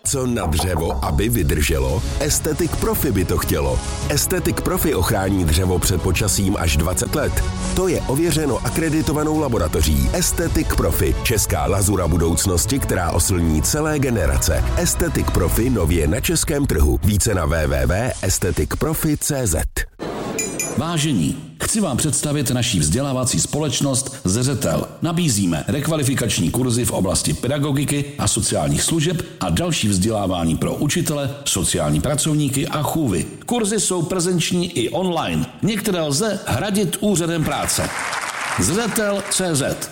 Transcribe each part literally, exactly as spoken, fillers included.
Co na dřevo, aby vydrželo? Aesthetic Profi by to chtělo. Aesthetic Profi ochrání dřevo před počasím až dvacet let. To je ověřeno akreditovanou laboratoří. Aesthetic Profi, česká lazura budoucnosti, která oslní celé generace. Aesthetic Profi nově na českém trhu. Více na w w w tečka aesthetic profi tečka c z. Vážení, chci vám představit naší vzdělávací společnost Zeřetel. Nabízíme rekvalifikační kurzy v oblasti pedagogiky a sociálních služeb a další vzdělávání pro učitele, sociální pracovníky a chůvy. Kurzy jsou prezenční i online. Některé lze hradit úřadem práce. Zeřetel tečka cé zet.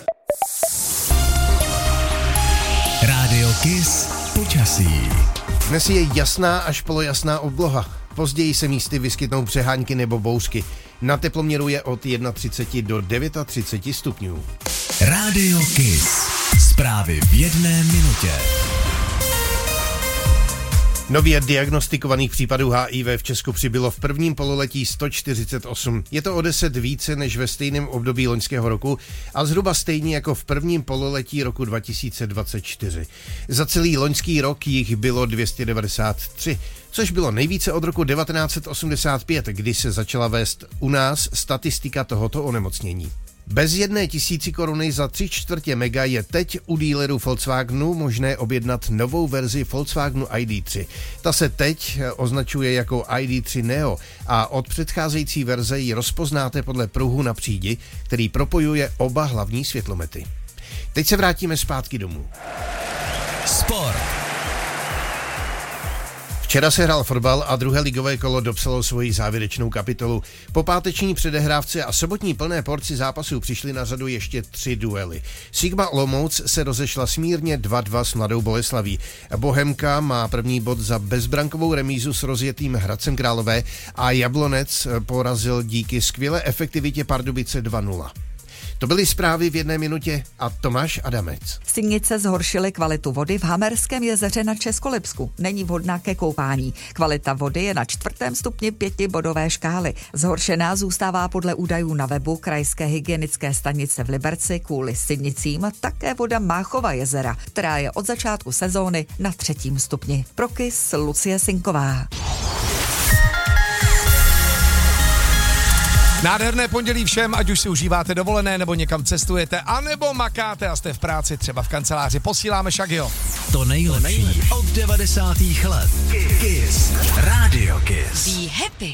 Rádio Kiss počasí. Dnes je jasná až polojasná obloha. Později se místy vyskytnou přehánky nebo bouřky. Na teploměru je od třicet jedna do třicet devět stupňů. Rádio Kiss. Zprávy v jedné minutě. Nově diagnostikovaných případů H I V v Česku přibylo v prvním pololetí sto čtyřicet osm. Je to o deset více než ve stejném období loňského roku a zhruba stejně jako v prvním pololetí roku dva tisíce dvacet čtyři. Za celý loňský rok jich bylo dvě stě devadesát tři, což bylo nejvíce od roku devatenáct set osmdesát pět, kdy se začala vést u nás statistika tohoto onemocnění. Bez jedné tisíci koruny za tři čtvrtě mega je teď u dílerů Volkswagenu možné objednat novou verzi Volkswagenu I D tři. Ta se teď označuje jako I D tři Neo a od předcházející verze ji rozpoznáte podle pruhu na přídi, který propojuje oba hlavní světlomety. Teď se vrátíme zpátky domů. Sport. Včera se hrál fotbal a druhé ligové kolo dopsalo svoji závěrečnou kapitolu. Po páteční předehrávce a sobotní plné porci zápasů přišly na řadu ještě tři duely. Sigma Olomouc se rozešla smírně dva dva s Mladou Boleslaví. Bohemka má první bod za bezbrankovou remízu s rozjetým Hradcem Králové a Jablonec porazil díky skvělé efektivitě Pardubice dva nula. To byly zprávy v jedné minutě a Tomáš Adamec. Sinice zhoršily kvalitu vody v Hamerském jezeře na Českolipsku. Není vhodná ke koupání. Kvalita vody je na čtvrtém stupni pětibodové škály. Zhoršená zůstává podle údajů na webu Krajské hygienické stanice v Liberci kvůli sinicím také voda Máchova jezera, která je od začátku sezóny na třetím stupni. Pro Kiss Lucie Sinková. Nádherné pondělí všem, ať už si užíváte dovolené, nebo někam cestujete, anebo makáte a jste v práci, třeba v kanceláři. Posíláme Shaggyho. To nejlepší od devadesátých let. Kiss. Radio Kiss. Be happy.